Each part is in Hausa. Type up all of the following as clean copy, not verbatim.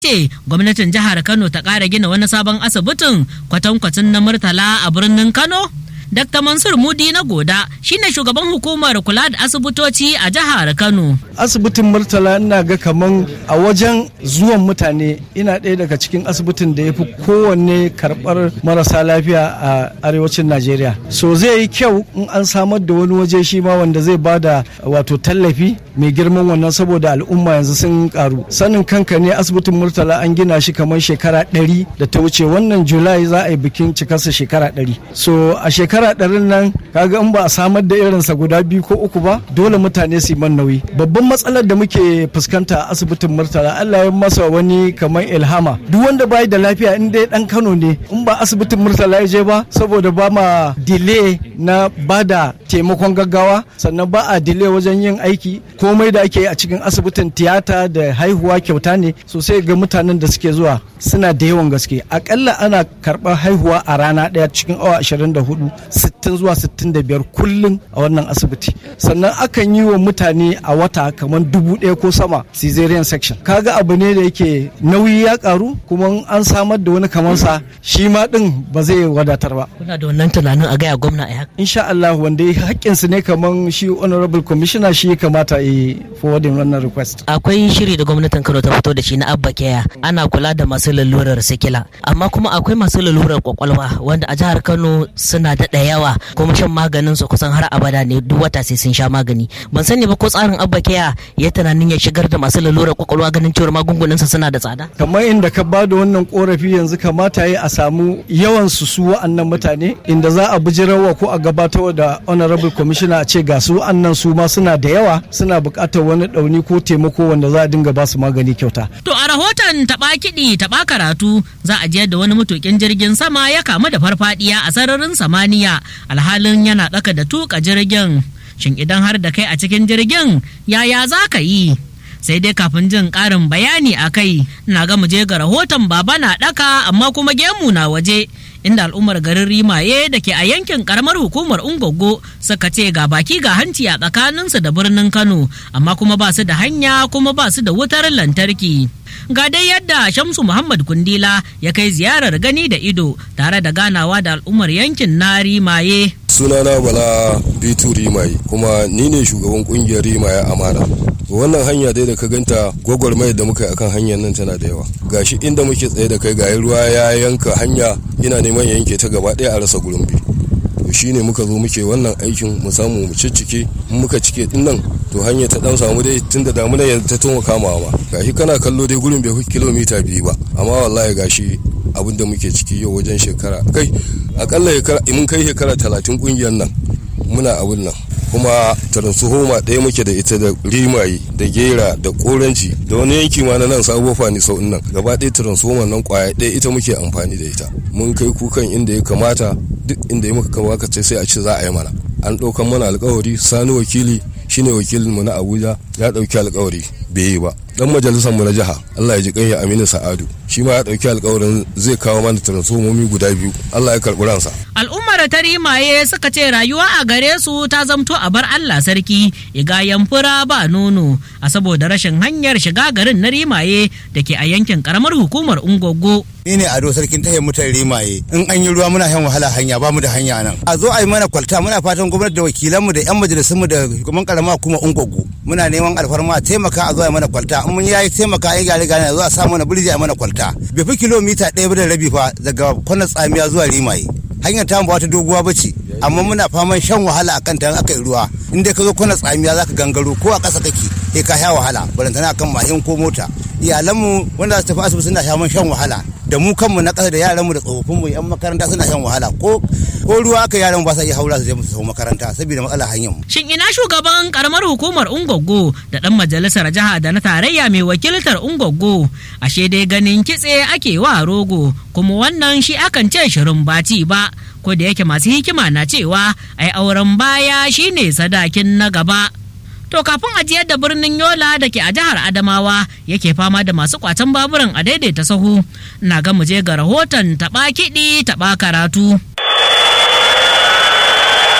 ce gwamnatin jihar Kano ta ƙara gina wani sabon asibitin kwatankwacin na Murtala a birnin Kano? Dr. Mansur Mudi na Goda shine shugaban hukumar kula da asibitoci a jihar Kano. Asibitin Murtala ina ga kaman a wajen zuwan mutane ina ɗaya daga cikin asibitin da ya fi kowanne karɓar marasa lafiya a arewacin Najeriya. So zai yi kyau in an samar da wani waje shi ma wanda zai bada wato tallafi mai girman wannan saboda al'umma yanzu sun karu. Sanin kanka ne asibitin Murtala an gina shi kamar shekara 100 da ta wuce, wannan Julai za a yi bikin cikarsa shekara 100. So a shekara 100 nan kaga in ba a samar da irinsa guda 2 ko 3 ba dole mutane su yi man nauyi. Babban matsalar da muke fuskanta a asibitin Murtala, Allah ya masa wani kamar ilhama, duk wanda bai da lafiya in dai dan Kano ne in ba asibitin Murtala ya je ba, saboda ba ma delay na bada taimakon gaggawa, sannan ba a delay wajen yin aiki, komai da ake a cikin asibitin tiyata da haihuwa kyauta ne, sosai ga mutanen da suke zuwa suna da yawan gaske. Akalla ana karɓar haihuwa a rana ɗaya cikin awa 24 60 zuwa 65 kullum a wannan asibiti. Sannan akan yi wa mutane a wata kamar 1000 ko sama cesarean section. Kaga abu ne da yake nauyi ya karu, kuma an samar da wani kamar sa shi ma din ba zai wadatar ba. Kuna da wannan tunanin a gaya gwamna a haka? Insha Allah, wanda haƙƙinsu ne kamar shi honorable commissioner shi kamata yi forwarding wannan request. Akwai shiri da gwamnatin Kano ta fito da shi na Abba Keya, ana kula da masu lalurar sikila, amma kuma akwai masu lalurar kwakwalwa wanda a jihar Kano suna da yawa, kuma shan maganin su kusan har abada ne, duk wata sai sun sha magani. Ban sani ba ko tsarin Abba Keya ya tunanin ya shigar da masu lalurar kwakwalwa ganin cewa magungunan sa suna da tsada. Kamar inda ka bada wannan korafi yanzu kamata yi a samu yawan su wa'annan mutane inda za a bijirarwa ko a gabatar da honorable commissioner a ce ga su wa'annan su ma suna da yawa, suna buƙatar wani ɗauni ko taimako wanda za a dinga ba su magani kyauta. To a rahoton taɓa kiɗi taɓa karatu za a je da wani matuƙin jirgin sama ya kamu da farfadiya a sararin samaniya alhalin yana ɗaka da tuƙa jirgin. Shin idan har da kai a cikin jirgin yaya za ka yi? Sai dai kafin jin ƙarin bayani a kai, ina ga mu je ga rahoton baba na ɗaka amma kuma gemu na waje, inda al'ummar garin Rimaye da ke a yankin karamar hukumar Ungogo suka ce ga baki ga hanci a tsakaninsu da birnin Kano, amma kuma ba su da hanya kuma ba su da wutar lantarki. Ga dai yadda Shamsu Muhammad Kundila ya kai ziyarar gani da ido tare da ganawa da al'ummar yankin na Rimaye. Sunana Bala Bitu Rimaye, kuma ni ne shugaban kungiyar Rimaye Amana. Wannan hanya dai da ka ganta, gwagwarmayar da muka yi akan hanyar nan tana da yawa. Gashi inda muke tsaye da kai, ga ruwa ya yanka hanya, ina neman yanke ta gaba ɗaya a rasa gurin bi. To shine muka zo muke wannan aikin mu samu mu ciccike, in muka cike din nan to hanya ta dan samu dai tunda damuna yanzu ta tuma kamawa ma. Gashi kana kallo dai gurin bai fi kilomita 2 ba, amma wallahi gashi abin da muke ciki yau wajen shekara kai akalla mun kai shekara 30 kungiyar nan muna abin nan, kuma transformer ɗaya muke da ita da Rimaye da Gera da Koranci da wani yanki ma na nan Sabo Fani sau nan, gaba ɗaya transformer nan kwaya ɗaya ita muke amfani da ita. Mun kai kukan inda ya kamata, duk inda ya muka kamata sai a ce za a yi mana. An ɗaukan mana alkawari, Sani wakili shine wakilin mu na Abuja ya ɗauki alkawari bai yi ba. Dan majalisar mu na jiha Allah ya ji kanya Aminu Sa'adu shi ma ya dauki alƙawarin zai kawo mana transformomi guda 2, Allah ya karɓi ransa. Al'ummar ta Rimaye suka ce rayuwa a gare su ta zamto a bar Allah sarki, igayen fura ba nono a saboda rashin hanyar shiga garin na Rimaye da ke a yankin karamar hukumar Ungogo. Ni ne Ado sarkin tahiyar mutan Rimaye. In an yi ruwa muna shan wahala hanya, ba mu da hanya nan. A zo a yi mana kwalta, muna fatan gwamnati da wakilanmu da 'yan majalisunmu da hukumar karama kuma Ungogo. Muna neman alfarma a taimaka a zo a yi mana kwalta. In mun yayi taimaka a yi gane a zo a sa mana birji a mana kwalta. Bai fi kilomita 1.5 fa daga kwanan tsamiya zuwa Rimaye. Hanyar ta ba wata doguwa ba ce, amma muna faman shan wahala akan ta aka yi ruwa. In dai ka zo kwanan tsamiya za ka gangaro ko a ƙasa kake sai ka sha wahala, barantana akan mashin ko mota. Iyalanmu wanda za su tafi asibiti suna shan wahala, da mu kanmu na ƙasa da yaranmu da tsofaffinmu 'yan makaranta suna shan wahala, ko ruwa aka yaran ba sa iya haura su je musu makaranta saboda matsalar hanyar mu. Shin ina shugaban karamar hukumar Ungogo da dan majalisar jiha da na tarayya mai wakiltar Ungogo? Ashe dai ganin kitse ake wa rogo, kuma wannan shi akan ce shirin baci ba, ko da yake masu hikima na cewa ai auren baya shine sadakin na gaba. To kafin ajiyar da birnin Yola da ke a jihar Adamawa yake fama da masu kwacen baburan a daidaita sahu, na ga mu je ga rahoton taɓa kiɗi taɓa karatu. A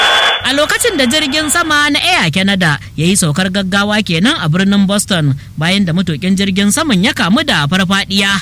a lokacin da jirgin sama na Air Canada ya yi saukar gaggawa kenan a birnin Boston bayan da matukin jirgin saman ya kamu da farfadiya.